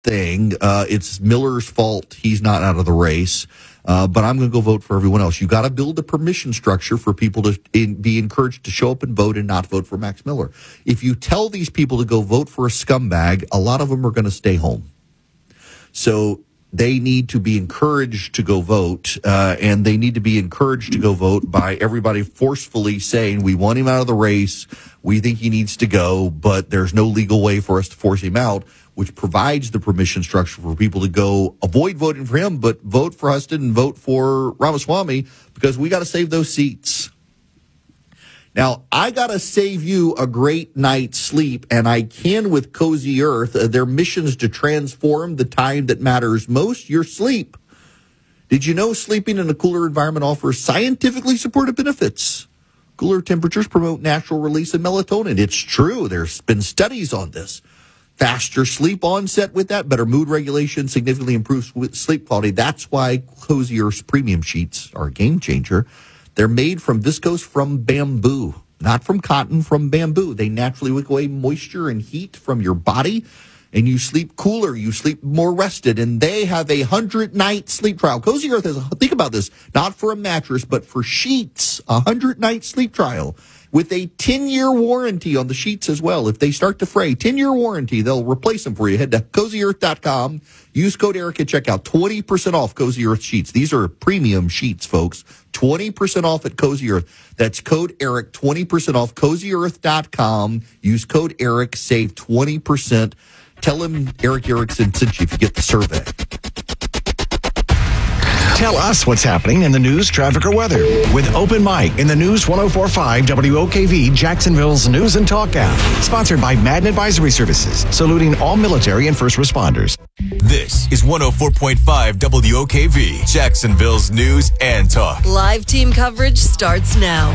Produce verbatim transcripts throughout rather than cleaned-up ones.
thing. Uh, it's Miller's fault he's not out of the race. Uh, but I'm going to go vote for everyone else. You got to build a permission structure for people to in, be encouraged to show up and vote and not vote for Max Miller. If you tell these people to go vote for a scumbag, a lot of them are going to stay home. So they need to be encouraged to go vote, uh, and they need to be encouraged to go vote by everybody forcefully saying, we want him out of the race, we think he needs to go, but there's no legal way for us to force him out, which provides the permission structure for people to go avoid voting for him, but vote for Huston and vote for Ramaswamy, because we got to save those seats. Now, I got to save you a great night's sleep, and I can with Cozy Earth. Uh, their mission is to transform the time that matters most, your sleep. Did you know sleeping in a cooler environment offers scientifically supported benefits? Cooler temperatures promote natural release of melatonin. It's true. There's been studies on this. Faster sleep onset with that, better mood regulation, significantly improves sleep quality. That's why Cozy Earth's premium sheets are a game changer. They're made from viscose from bamboo, not from cotton, from bamboo. They naturally wick away moisture and heat from your body, and you sleep cooler, you sleep more rested, and they have a hundred-night sleep trial. Cozy Earth has, think about this, not for a mattress, but for sheets, a hundred-night sleep trial with a ten-year warranty on the sheets as well. If they start to fray, ten-year warranty, they'll replace them for you. Head to cozy earth dot com. Use code Eric at checkout. twenty percent off Cozy Earth sheets. These are premium sheets, folks. twenty percent off at Cozy Earth. That's code Eric, twenty percent off cozy earth dot com. Use code Eric, save twenty percent. Tell him Eric Erickson sent you if you get the survey. Tell us what's happening in the news, traffic, or weather with Open Mic in the News one oh four point five W O K V, Jacksonville's News and Talk app. Sponsored by Madden Advisory Services, saluting all military and first responders. This is one oh four point five W O K V, Jacksonville's News and Talk. Live team coverage starts now.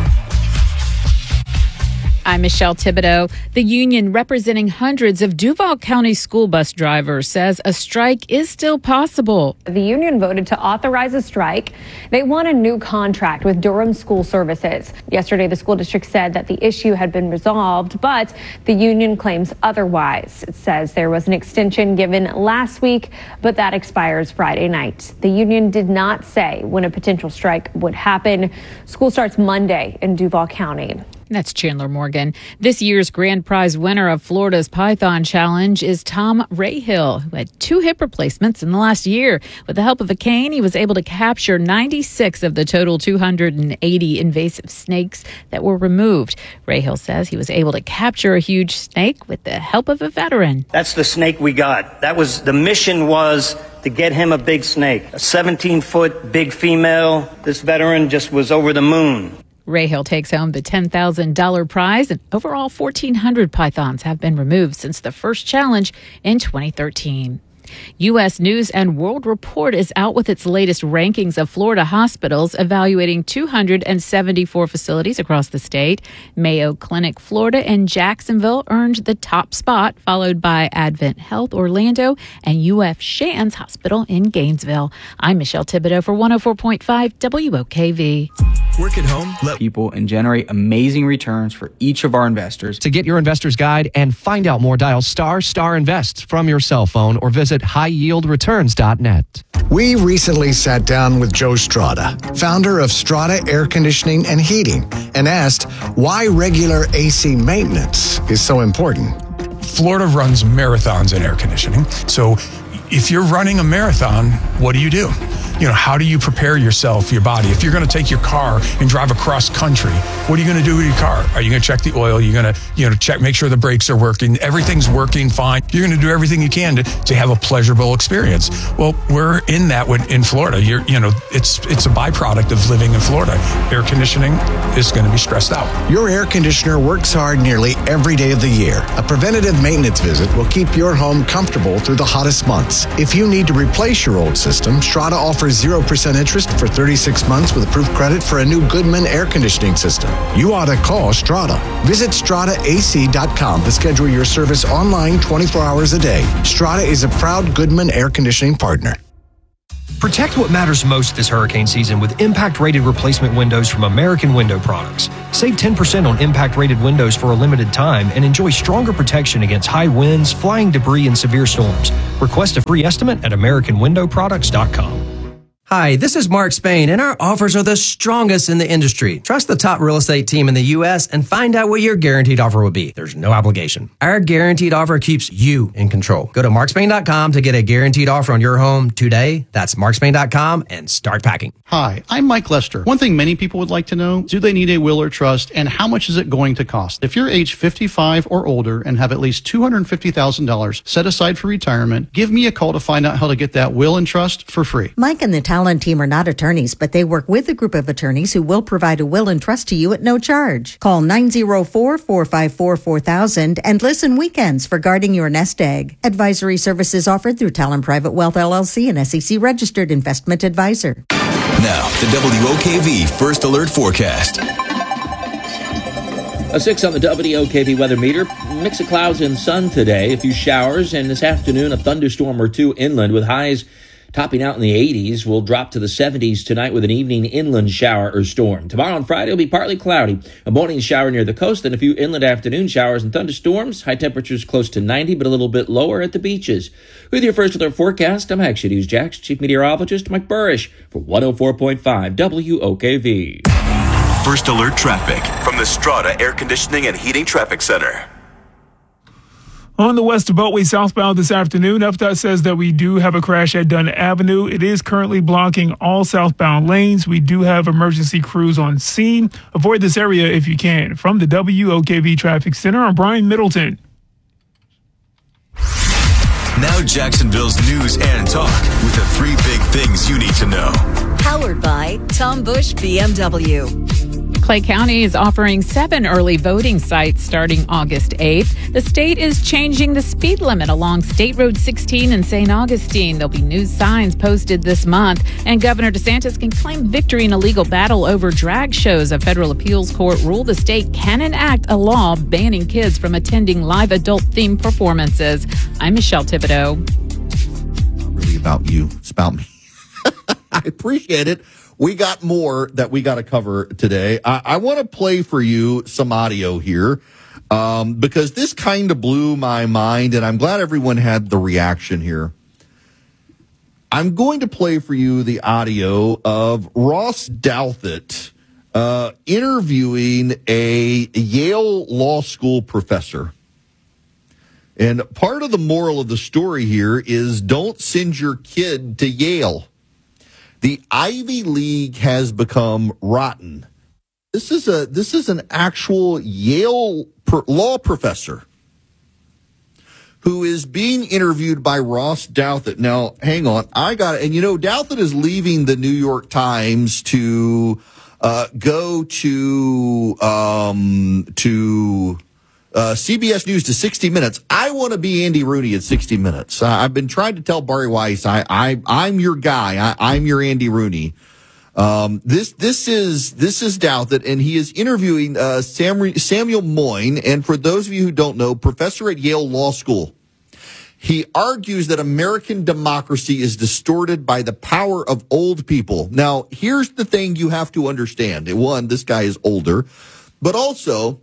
I'm Michelle Thibodeau. The union representing hundreds of Duval County school bus drivers says a strike is still possible. The union voted to authorize a strike. They won a new contract with Durham School Services. Yesterday, the school district said that the issue had been resolved, but the union claims otherwise. It says there was an extension given last week, but that expires Friday night. The union did not say when a potential strike would happen. School starts Monday in Duval County. That's Chandler Morgan. This year's grand prize winner of Florida's Python Challenge is Tom Rahill, who had two hip replacements in the last year. With the help of a cane, he was able to capture ninety-six of the total two hundred eighty invasive snakes that were removed. Rahill says he was able to capture a huge snake with the help of a veteran. That's the snake we got. That was the mission, was to get him a big snake, a seventeen-foot big female. This veteran just was over the moon. Rahill takes home the ten thousand dollars prize, and overall fourteen hundred pythons have been removed since the first challenge in twenty thirteen. U S News and World Report is out with its latest rankings of Florida hospitals, evaluating two hundred seventy-four facilities across the state. Mayo Clinic Florida and Jacksonville earned the top spot, followed by Advent Health Orlando and U F Shands Hospital in Gainesville. I'm Michelle Thibodeau for one oh four point five W O K V. Work at home, let people and generate amazing returns for each of our investors. To get your investor's guide and find out more, dial star star invest from your cell phone or visit high yield returns dot net. We recently sat down with Joe Strada, founder of Strada Air Conditioning and Heating, and asked why regular A C maintenance is so important. Florida runs marathons in air conditioning. So if you're running a marathon, what do you do? You know, how do you prepare yourself, your body? If you're going to take your car and drive across country, what are you going to do with your car? Are you going to check the oil? You're going to, you know, check, make sure the brakes are working. Everything's working fine. You're going to do everything you can to, to have a pleasurable experience. Well, we're in that with, in Florida. You're, you know, it's it's a byproduct of living in Florida. Air conditioning is going to be stressed out. Your air conditioner works hard nearly every day of the year. A preventative maintenance visit will keep your home comfortable through the hottest months. If you need to replace your old system, Strada offers zero percent interest for thirty-six months with approved credit for a new Goodman air conditioning system. You ought to call Strada. Visit strada a c dot com to schedule your service online twenty-four hours a day. Strada is a proud Goodman air conditioning partner. Protect what matters most this hurricane season with impact-rated replacement windows from American Window Products. Save ten percent on impact-rated windows for a limited time and enjoy stronger protection against high winds, flying debris, and severe storms. Request a free estimate at american window products dot com. Hi, this is Mark Spain, and our offers are the strongest in the industry. Trust the top real estate team in the U S and find out what your guaranteed offer will be. There's no obligation. Our guaranteed offer keeps you in control. Go to mark spain dot com to get a guaranteed offer on your home today. That's mark spain dot com and start packing. Hi, I'm Mike Lester. One thing many people would like to know, do they need a will or trust, and how much is it going to cost? If you're age fifty-five or older and have at least two hundred fifty thousand dollars set aside for retirement, give me a call to find out how to get that will and trust for free. Mike and the Talon team are not attorneys, but they work with a group of attorneys who will provide a will and trust to you at no charge. Call nine oh four, four five four, four thousand and listen weekends for guarding your nest egg. Advisory services offered through Talon Private Wealth L L C, an S E C registered investment advisor. Now, the W O K V First Alert Forecast. A six on the W O K V weather meter. Mix of clouds and sun today. A few showers, and this afternoon a thunderstorm or two inland with highs topping out in the eighties. Will drop to the seventies tonight with an evening inland shower or storm. Tomorrow and Friday will be partly cloudy. A morning shower near the coast, and a few inland afternoon showers and thunderstorms. High temperatures close to ninety, but a little bit lower at the beaches. With your First Alert forecast, I'm Action News Jax Chief Meteorologist Mike Burrish for one oh four point five W O K V. First Alert traffic from the Strata Air Conditioning and Heating Traffic Center. On the West Beltway southbound this afternoon, F D O T says that we do have a crash at Dunn Avenue. It is currently blocking all southbound lanes. We do have emergency crews on scene. Avoid this area if you can. From the W O K V Traffic Center, I'm Brian Middleton. Now Jacksonville's news and talk with the three big things you need to know. Powered by Tom Bush B M W. Clay County is offering seven early voting sites starting August eighth. The state is changing the speed limit along State Road sixteen in Saint Augustine. There'll be new signs posted this month, and Governor DeSantis can claim victory in a legal battle over drag shows. A federal appeals court ruled the state can enact a law banning kids from attending live adult-themed performances. I'm Michelle Thibodeau. Not really about you. It's about me. I appreciate it. We got more that we got to cover today. I, I want to play for you some audio here um, because this kind of blew my mind, and I'm glad everyone had the reaction here. I'm going to play for you the audio of Ross Douthat uh, interviewing a Yale Law School professor. And part of the moral of the story here is don't send your kid to Yale. The Ivy League has become rotten. This is a this is an actual Yale per, law professor who is being interviewed by Ross Douthat. Now, hang on, I got it. And you know, Douthat is leaving the New York Times to uh, go to um, to. Uh, C B S News to sixty minutes. I want to be Andy Rooney at sixty minutes. Uh, I've been trying to tell Bari Weiss, I, I, I'm your guy. I, I'm your Andy Rooney. Um, this, this is, this is Douthat, and he is interviewing, uh, Sam, Samuel Moyn. And for those of you who don't know, professor at Yale Law School. He argues that American democracy is distorted by the power of old people. Now, here's the thing you have to understand. One, this guy is older, but also,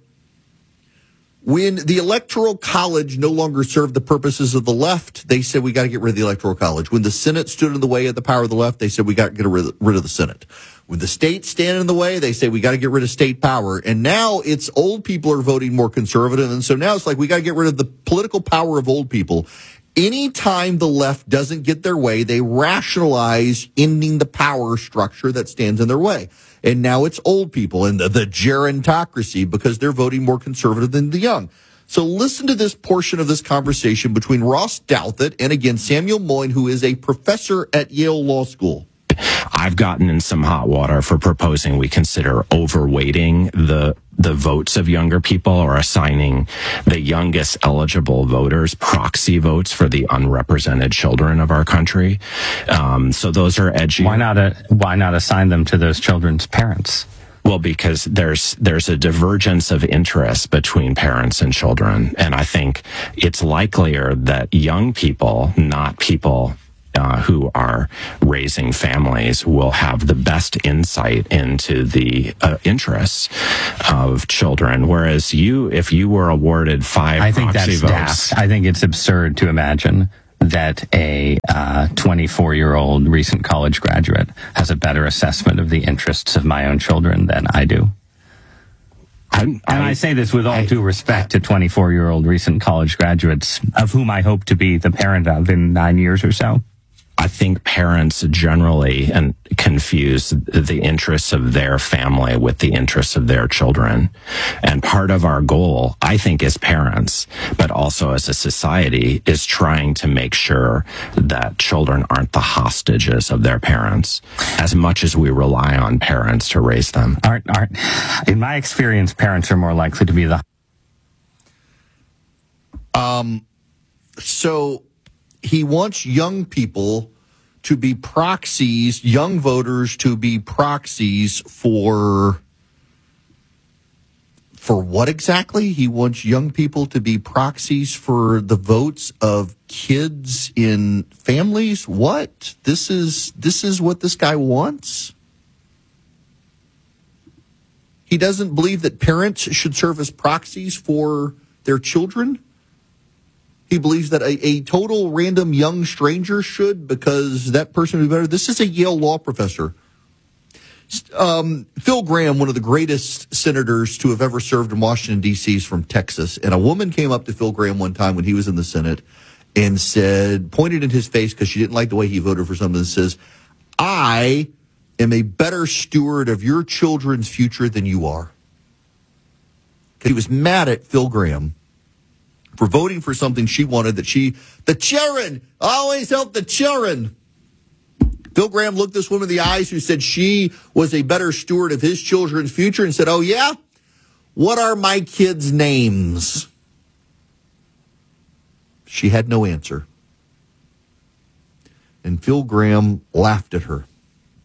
when the Electoral College no longer served the purposes of the left, they said we got to get rid of the Electoral College. When the Senate stood in the way of the power of the left, they said we got to get rid of the Senate. When the states stand in the way, they say we got to get rid of state power. And now it's old people are voting more conservative. And so now it's like we got to get rid of the political power of old people. Anytime the left doesn't get their way, they rationalize ending the power structure that stands in their way. And now it's old people and the, the gerontocracy because they're voting more conservative than the young. So listen to this portion of this conversation between Ross Douthat and, again, Samuel Moyn, who is a professor at Yale Law School. I've gotten in some hot water for proposing we consider overweighting the the votes of younger people or assigning the youngest eligible voters proxy votes for the unrepresented children of our country. Um, so those are edgy. Why not a, why not assign them to those children's parents? Well, because there's there's a divergence of interest between parents and children, and I think it's likelier that young people, not people uh, who are raising families will have the best insight into the uh, interests of children. Whereas you, if you were awarded five I think proxy that's votes, daft. I think it's absurd to imagine that a uh, twenty-four-year-old recent college graduate has a better assessment of the interests of my own children than I do. I, and I, I say this with all I, due respect to twenty-four-year-old recent college graduates, of whom I hope to be the parent of in nine years or so. I think parents generally and confuse the interests of their family with the interests of their children. And part of our goal, I think, as parents, but also as a society, is trying to make sure that children aren't the hostages of their parents as much as we rely on parents to raise them. Aren't, aren't, in my experience, parents are more likely to be the... Um, so... He wants young people to be proxies, young voters to be proxies for, for what exactly? He wants young people to be proxies for the votes of kids in families? What? This is, this is what this guy wants? He doesn't believe that parents should serve as proxies for their children? He believes that a, a total random young stranger should, because that person would be better. This is a Yale law professor. Um, Phil Gramm, one of the greatest senators to have ever served in Washington, D C, is from Texas. And a woman came up to Phil Gramm one time when he was in the Senate and said, pointed in his face because she didn't like the way he voted for something, and says, I am a better steward of your children's future than you are. He was mad at Phil Gramm for voting for something she wanted, that she, the children, always help the children. Phil Gramm looked this woman in the eyes who said she was a better steward of his children's future and said, oh yeah? What are my kids' names? She had no answer. And Phil Gramm laughed at her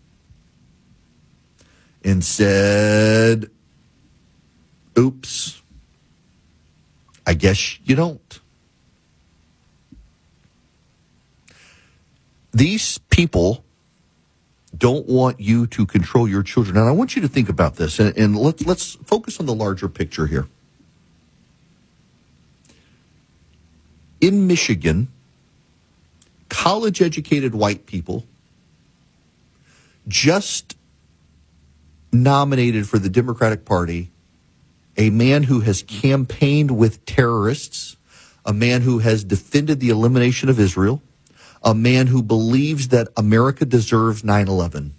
and said, oops. I guess you don't. These people don't want you to control your children. And I want you to think about this, and, and let's let's focus on the larger picture here. In Michigan, college-educated white people just nominated for the Democratic Party a man who has campaigned with terrorists, a man who has defended the elimination of Israel, a man who believes that America deserves nine eleven.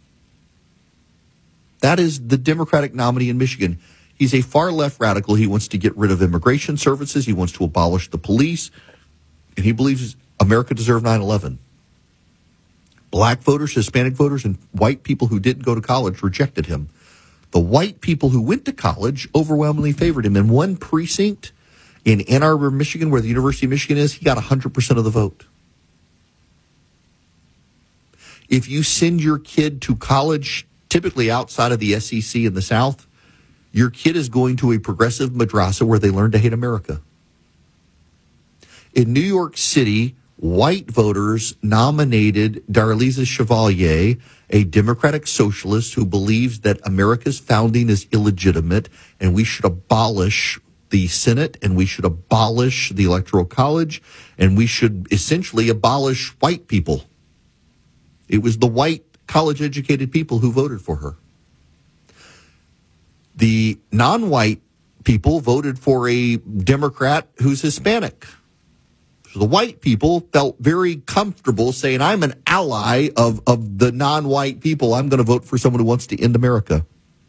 That is the Democratic nominee in Michigan. He's a far-left radical. He wants to get rid of immigration services. He wants to abolish the police. And he believes America deserves nine eleven. Black voters, Hispanic voters, and white people who didn't go to college rejected him. The white people who went to college overwhelmingly favored him. In one precinct in Ann Arbor, Michigan, where the University of Michigan is, he got one hundred percent of the vote. If you send your kid to college, typically outside of the S E C in the South, your kid is going to a progressive madrasa where they learn to hate America. In New York City, white voters nominated Darlisa Chevalier, a Democratic socialist who believes that America's founding is illegitimate and we should abolish the Senate and we should abolish the Electoral College and we should essentially abolish white people. It was the white college-educated people who voted for her. The non-white people voted for a Democrat who's Hispanic. So the white people felt very comfortable saying, I'm an ally of, of the non-white people. I'm going to vote for someone who wants to end America.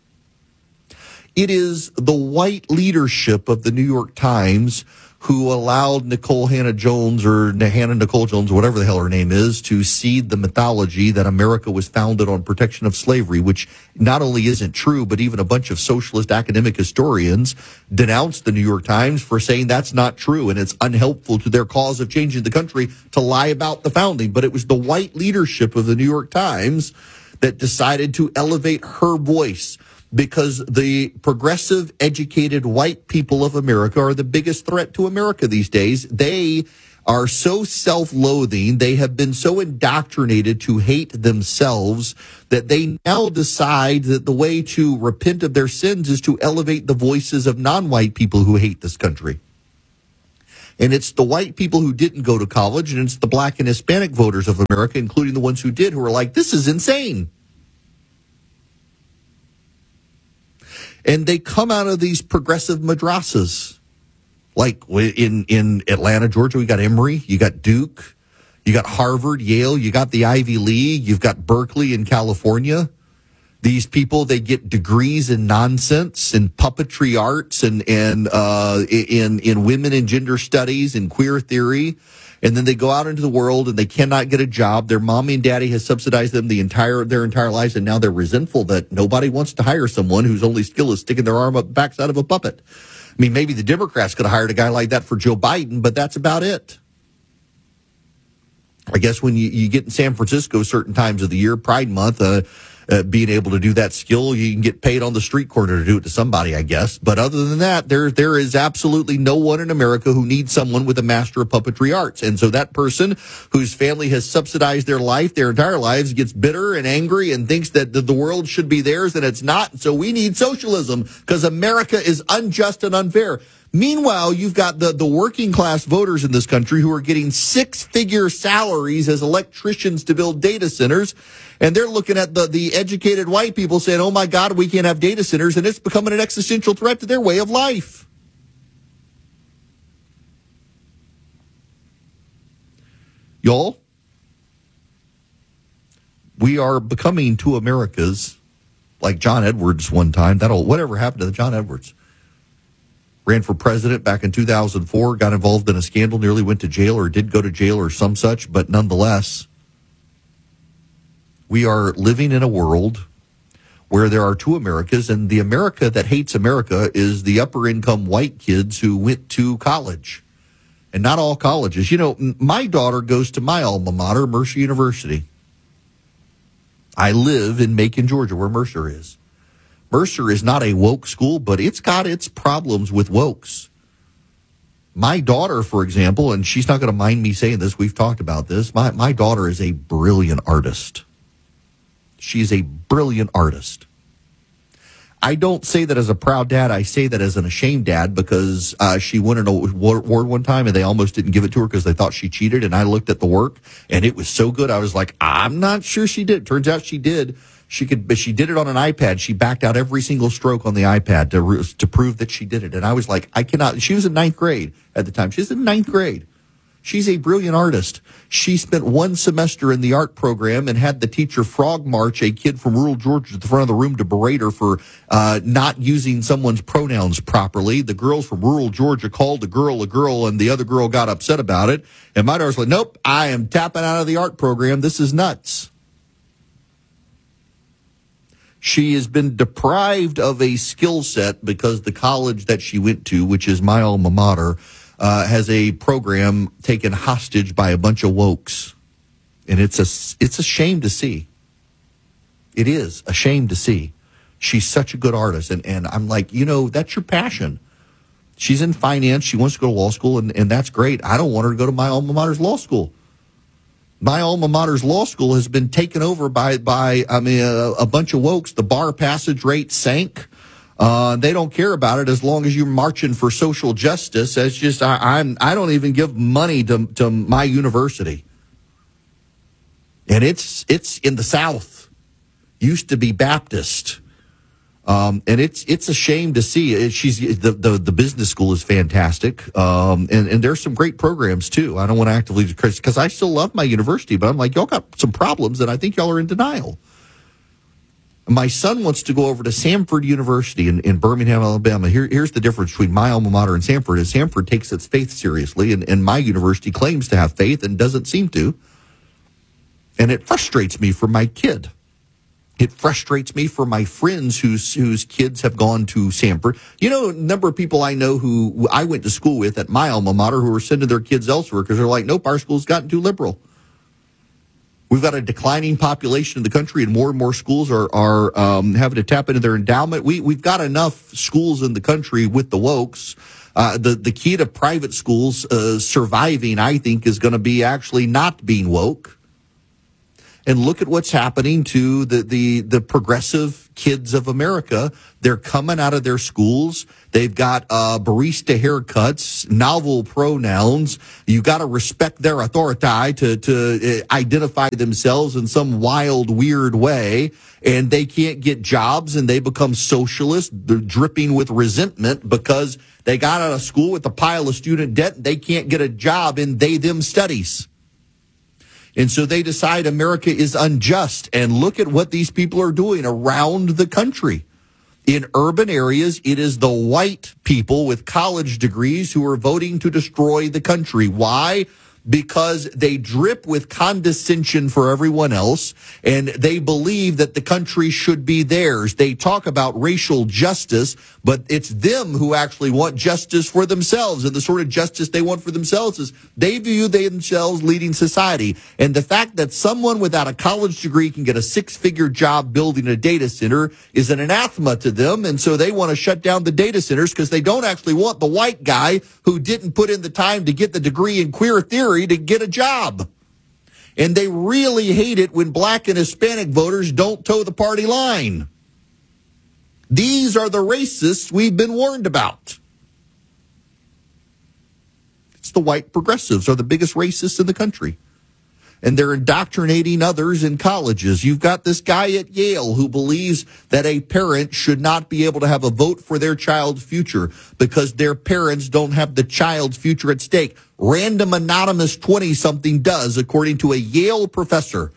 It is the white leadership of the New York Times who allowed Nicole Hannah-Jones or Hannah Nicole Jones, whatever the hell her name is, to seed the mythology that America was founded on protection of slavery, which not only isn't true, but even a bunch of socialist academic historians denounced the New York Times for saying that's not true and it's unhelpful to their cause of changing the country to lie about the founding. But it was the white leadership of the New York Times that decided to elevate her voice, because the progressive, educated white people of America are the biggest threat to America these days. They are so self-loathing, they have been so indoctrinated to hate themselves that they now decide that the way to repent of their sins is to elevate the voices of non-white people who hate this country. And it's the white people who didn't go to college, and it's the black and Hispanic voters of America, including the ones who did, who are like, this is insane. And they come out of these progressive madrasas. Like in, in Atlanta, Georgia, we got Emory, you got Duke, you got Harvard, Yale, you got the Ivy League, you've got Berkeley in California. These people, they get degrees in nonsense, in puppetry arts, and, and uh, in, in women and gender studies and queer theory. And then they go out into the world and they cannot get a job. Their mommy and daddy has subsidized them the entire their entire lives, and now they're resentful that nobody wants to hire someone whose only skill is sticking their arm up the backside of a puppet. I mean, maybe the Democrats could have hired a guy like that for Joe Biden, but that's about it. I guess when you, you get in San Francisco certain times of the year, Pride Month, uh, uh, being able to do that skill, you can get paid on the street corner to do it to somebody, I guess. But other than that, there there is absolutely no one in America who needs someone with a master of puppetry arts. And so that person whose family has subsidized their life, their entire lives, gets bitter and angry and thinks that the, the world should be theirs and it's not. So we need socialism because America is unjust and unfair. Meanwhile, you've got the, the working class voters in this country who are getting six-figure salaries as electricians to build data centers, and they're looking at the, the educated white people saying, oh, my God, we can't have data centers, and it's becoming an existential threat to their way of life. Y'all, we are becoming two Americas, like John Edwards one time. That'll whatever happened to the John Edwards? Ran for president back in two thousand four, got involved in a scandal, nearly went to jail or did go to jail or some such, but nonetheless, we are living in a world where there are two Americas, and the America that hates America is the upper income white kids who went to college. And not all colleges. You know, my daughter goes to my alma mater, Mercer University. I live in Macon, Georgia, where Mercer is. Mercer is not a woke school, but it's got its problems with wokes. My daughter, for example, and she's not going to mind me saying this, we've talked about this, my, my daughter is a brilliant artist. She's a brilliant artist. I don't say that as a proud dad. I say that as an ashamed dad because uh, she won an award one time and they almost didn't give it to her because they thought she cheated. And I looked at the work and it was so good. I was like, I'm not sure she did. Turns out she did. She could, but she did it on an iPad. She backed out every single stroke on the iPad to to prove that she did it. And I was like, I cannot. She was in ninth grade at the time. She was in ninth grade. She's a brilliant artist. She spent one semester in the art program and had the teacher frog march a kid from rural Georgia to the front of the room to berate her for uh, not using someone's pronouns properly. The girls from rural Georgia called the girl a girl, and the other girl got upset about it. And my daughter's like, nope, I am tapping out of the art program. This is nuts. She has been deprived of a skill set because the college that she went to, which is my alma mater, uh, has a program taken hostage by a bunch of wokes. And it's a, it's a shame to see. It is a shame to see. She's such a good artist. And, and I'm like, you know, that's your passion. She's in finance. She wants to go to law school, and, and that's great. I don't want her to go to my alma mater's law school. My alma mater's law school has been taken over by, by I mean, a, a bunch of wokes. The bar passage rate sank. Uh, they don't care about it as long as you're marching for social justice. It's just, I, I'm, I don't even give money to, to my university. And it's, it's in the South. Used to be Baptist. Um, and it's, it's a shame to see it. She's, the, the, the business school is fantastic. Um, and, and there's some great programs too. I don't want to actively, because I still love my university, but I'm like, y'all got some problems and I think y'all are in denial. My son wants to go over to Samford University in, in Birmingham, Alabama. Here, here's the difference between my alma mater and Samford is Samford takes its faith seriously, and, and my university claims to have faith and doesn't seem to. And it frustrates me for my kid. It frustrates me for my friends whose whose kids have gone to Samford. You know, a number of people I know who I went to school with at my alma mater who are sending their kids elsewhere because they're like, nope, our school's gotten too liberal. We've got a declining population in the country, and more and more schools are are um, having to tap into their endowment. We we've got enough schools in the country with the wokes Uh, the, the key to private schools uh, surviving, I think, is going to be actually not being woke. And look at what's happening to the, the, the progressive kids of America. They're coming out of their schools. They've got uh, barista haircuts, novel pronouns. You got to respect their authority to, to uh, identify themselves in some wild, weird way. And they can't get jobs, and they become socialists. They're dripping with resentment because they got out of school with a pile of student debt, and they can't get a job in they-them studies. And so they decide America is unjust. And look at what these people are doing around the country. In urban areas, it is the white people with college degrees who are voting to destroy the country. Why? Because they drip with condescension for everyone else, and they believe that the country should be theirs. They talk about racial justice, but it's them who actually want justice for themselves. And the sort of justice they want for themselves is they view themselves leading society. And the fact that someone without a college degree can get a six-figure job building a data center is an anathema to them. And so they want to shut down the data centers because they don't actually want the white guy who didn't put in the time to get the degree in queer theory to get a job. And they really hate it when black and Hispanic voters don't toe the party line. These are the racists we've been warned about. It's the white progressives are the biggest racists in the country. And they're indoctrinating others in colleges. You've got this guy at Yale who believes that a parent should not be able to have a vote for their child's future because their parents don't have the child's future at stake. Random anonymous twenty-something does, according to a Yale professor.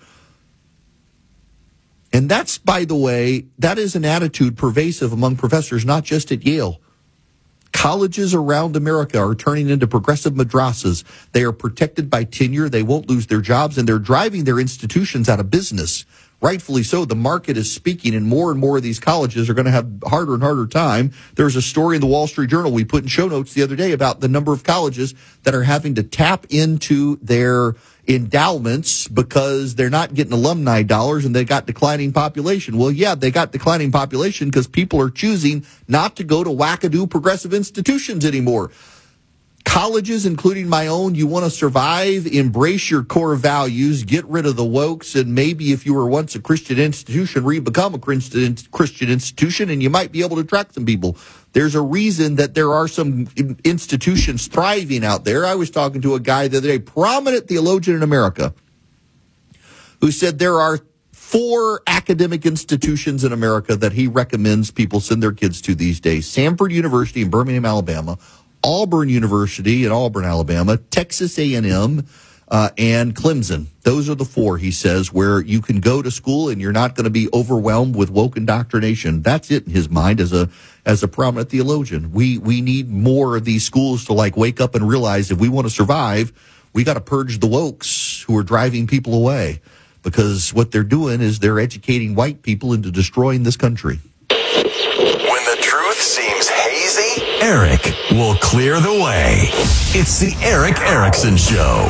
And that's, by the way, that is an attitude pervasive among professors, not just at Yale. Colleges around America are turning into progressive madrasas. They are protected by tenure. They won't lose their jobs, and they're driving their institutions out of business. Rightfully so. The market is speaking, and more and more of these colleges are going to have harder and harder time. There's a story in the Wall Street Journal we put in show notes the other day about the number of colleges that are having to tap into their endowments because they're not getting alumni dollars and they got declining population. Well, yeah, they got declining population because people are choosing not to go to wackadoo progressive institutions anymore. Colleges, including my own, you want to survive, embrace your core values, get rid of the wokes, and maybe if you were once a Christian institution, re-become a Christian Christian institution, and you might be able to attract some people. There's a reason that there are some institutions thriving out there. I was talking to a guy the other day, prominent theologian in America, who said there are four academic institutions in America that he recommends people send their kids to these days. Samford University in Birmingham, Alabama, Auburn University in Auburn, Alabama, Texas A and M, uh, and Clemson. Those are the four, he says, where you can go to school and you're not going to be overwhelmed with woke indoctrination. That's it in his mind as a as a prominent theologian. We we need more of these schools to like wake up and realize if we want to survive, we got to purge the wokes who are driving people away, because what they're doing is they're educating white people into destroying this country. When the truth seems hazy, Eric will clear the way. It's the Eric Erickson Show.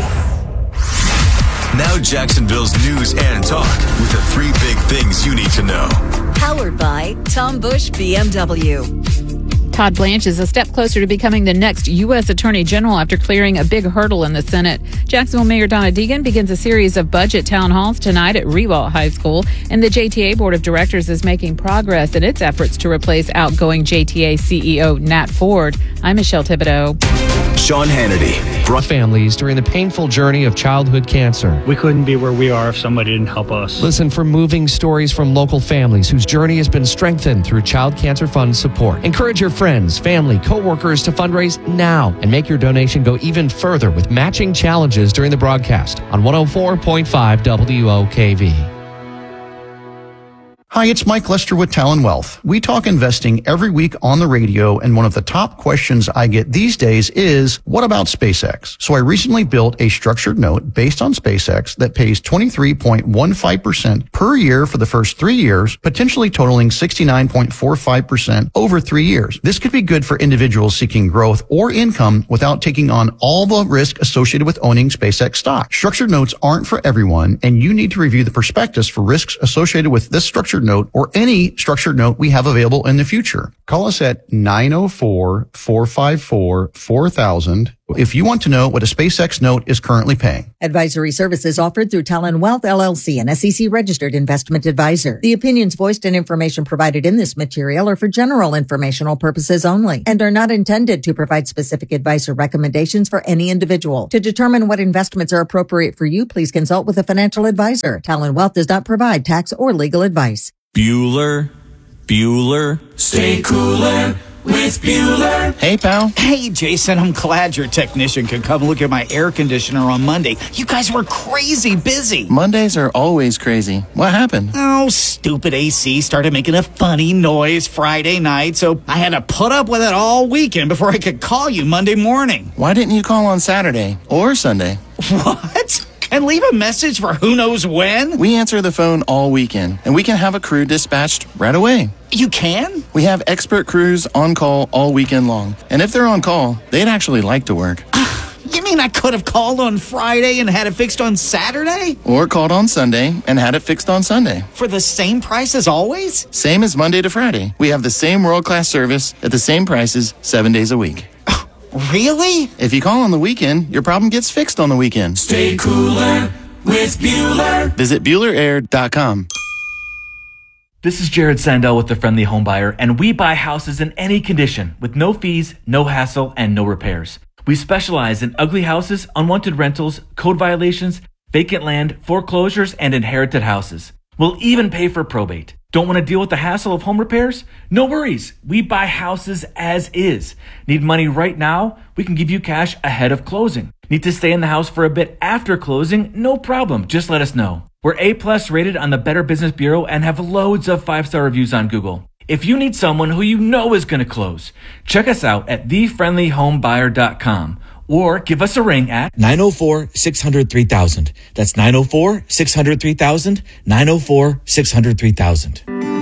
Now Jacksonville's news and talk with the three big things you need to know. Powered by Tom Bush B M W. Todd Blanche is a step closer to becoming the next U S Attorney General after clearing a big hurdle in the Senate. Jacksonville Mayor Donna Deegan begins a series of budget town halls tonight at Riewoldt High School, and the J T A Board of Directors is making progress in its efforts to replace outgoing J T A C E O Nat Ford. I'm Michelle Thibodeau. Sean Hannity. Brought families during the painful journey of childhood cancer. We couldn't be where we are if somebody didn't help us. Listen for moving stories from local families whose journey has been strengthened through Child Cancer Fund support. Encourage your friends, family, co-workers to fundraise now and make your donation go even further with matching challenges during the broadcast on one oh four point five W O K V. Hi, it's Mike Lester with Talon Wealth. We talk investing every week on the radio, and one of the top questions I get these days is, what about SpaceX? So I recently built a structured note based on SpaceX that pays twenty-three point one five percent per year for the first three years, potentially totaling sixty-nine point four five percent over three years. This could be good for individuals seeking growth or income without taking on all the risk associated with owning SpaceX stock. Structured notes aren't for everyone, and you need to review the prospectus for risks associated with this structured structured note or any structured note we have available in the future. Call us at nine oh four, four five four, four thousand if you want to know what a SpaceX note is currently paying. Advisory services offered through Talon Wealth, L L C, an S E C-registered investment advisor. The opinions voiced and information provided in this material are for general informational purposes only and are not intended to provide specific advice or recommendations for any individual. To determine what investments are appropriate for you, please consult with a financial advisor. Talon Wealth does not provide tax or legal advice. Bueller, Bueller, stay cooler with Bueller. Hey, pal. Hey, Jason, I'm glad your technician could come look at my air conditioner on Monday. You guys were crazy busy. Mondays are always crazy. What happened? Oh, stupid A C started making a funny noise Friday night, so I had to put up with it all weekend before I could call you Monday morning. Why didn't you call on Saturday or Sunday? What? And leave a message for who knows when? We answer the phone all weekend, and we can have a crew dispatched right away. You can? We have expert crews on call all weekend long. And if they're on call, they'd actually like to work. You mean I could have called on Friday and had it fixed on Saturday? Or called on Sunday and had it fixed on Sunday. For the same price as always? Same as Monday to Friday. We have the same world-class service at the same prices seven days a week. Really? If you call on the weekend, your problem gets fixed on the weekend. Stay cooler with Bueller. Visit Bueller Air dot com. This is Jared Sandell with The Friendly Home Buyer, and we buy houses in any condition with no fees, no hassle, and no repairs. We specialize in ugly houses, unwanted rentals, code violations, vacant land, foreclosures, and inherited houses. We'll even pay for probate. Don't want to deal with the hassle of home repairs? No worries. We buy houses as is. Need money right now? We can give you cash ahead of closing. Need to stay in the house for a bit after closing? No problem. Just let us know. We're A plus rated on the Better Business Bureau and have loads of five-star reviews on Google. If you need someone who you know is going to close, check us out at the friendly home buyer dot com or give us a ring at nine oh four, six hundred, three thousand. That's nine oh four, six hundred, three thousand, nine oh four, six hundred, three thousand.